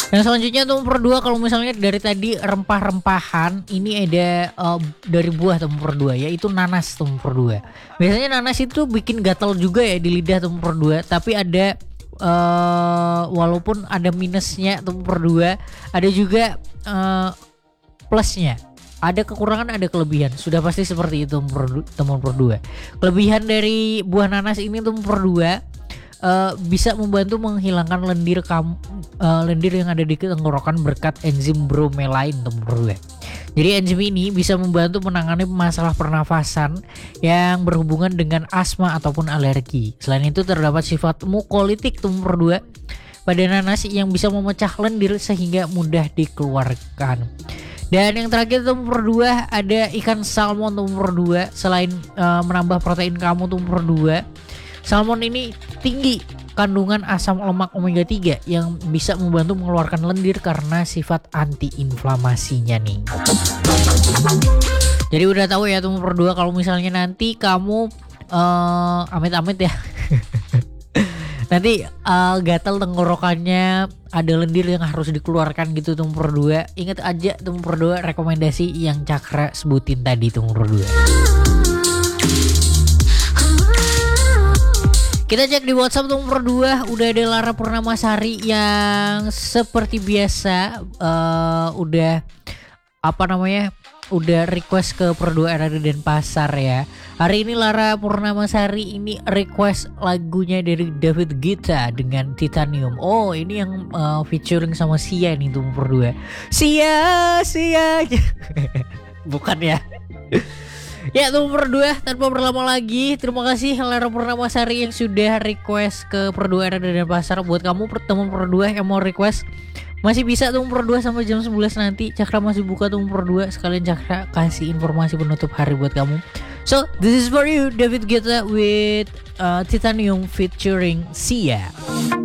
Yang selanjutnya tuh nomor 2, kalau misalnya dari tadi rempah-rempahan, ini ada dari buah tuh nomor 2, yaitu nanas tuh nomor 2. Biasanya nanas itu bikin gatal juga ya di lidah tuh nomor 2, tapi ada walaupun ada minusnya tuh nomor 2, ada juga plusnya. Ada kekurangan, ada kelebihan. Sudah pasti seperti itu nomor 2. Kelebihan dari buah nanas ini tuh nomor 2, bisa membantu menghilangkan lendir yang ada di tenggorokan berkat enzim bromelain nomor 2. Jadi enzim ini bisa membantu menangani masalah pernafasan yang berhubungan dengan asma ataupun alergi. Selain itu terdapat sifat mukolitik nomor 2 pada nanas yang bisa memecah lendir sehingga mudah dikeluarkan. Dan yang terakhir nomor 2 ada ikan salmon nomor 2. Selain menambah protein kamu nomor 2, salmon ini tinggi kandungan asam lemak omega 3 yang bisa membantu mengeluarkan lendir karena sifat anti-inflamasinya nih. Jadi udah tahu ya nomor 2, kalau misalnya nanti kamu amit-amit ya nanti gatal tenggorokannya, ada lendir yang harus dikeluarkan gitu nomor 2, ingat aja nomor 2 rekomendasi yang Cakra sebutin tadi nomor 2. Kita cek di WhatsApp nomor 2, udah ada Lara Purnamasari yang seperti biasa udah request ke Per 2 RRI Denpasar ya. Hari ini Lara Purnamasari ini request lagunya dari David Guetta dengan Titanium. Oh, ini yang featuring sama Sia nih tuh nomor 2. Sia bukan ya. Ya, nomor 2, tanpa berlama lagi, terima kasih Lara Purnamasari yang sudah request ke Per 2 RRI Denpasar. Buat kamu teman Per 2 yang mau request, masih bisa tuh nomor 2 sampai jam 11 nanti. Cakra masih buka tuh nomor 2. Sekalian Cakra kasih informasi penutup hari buat kamu. So, this is for you, David Guetta with Titanium featuring Sia.